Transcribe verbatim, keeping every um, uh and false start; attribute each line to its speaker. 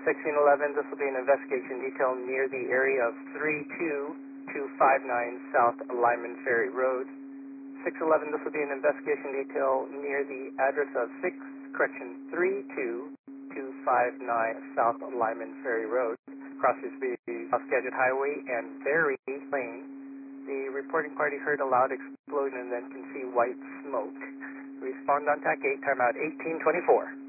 Speaker 1: sixteen eleven, this will be an investigation detail near the area of three two two five nine South Lyman Ferry Road. six eleven, this will be an investigation detail near the address of six, correction, three two two five nine South Lyman Ferry Road, crosses the South Skagit Highway and Berry Lane. The reporting party heard a loud explosion and then can see white smoke. Respond on T A C eight, timeout eighteen twenty-four.